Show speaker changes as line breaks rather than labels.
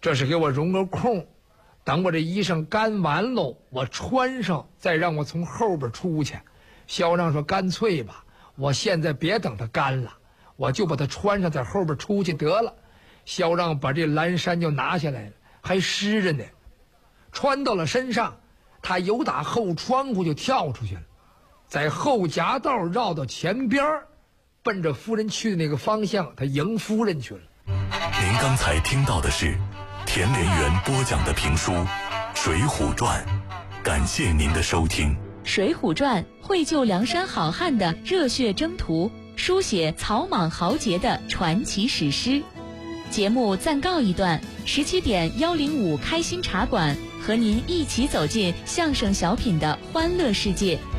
这是给我容个空，等我这衣裳干完喽，我穿上，再让我从后边出去。萧让说干脆吧，我现在别等它干了，我就把它穿上，在后边出去得了。萧让把这蓝衫就拿下来了，还湿着呢，穿到了身上，他由打后窗户就跳出去了，在后夹道绕到前边，奔着夫人去的那个方向，他迎夫人去了。
您刚才听到的是田连元播讲的评书《水浒传》，感谢您的收听。
《水浒传》绘就梁山好汉的热血征途，书写草莽豪杰的传奇史诗。节目暂告一段，17点105开心茶馆和您一起走进相声小品的欢乐世界。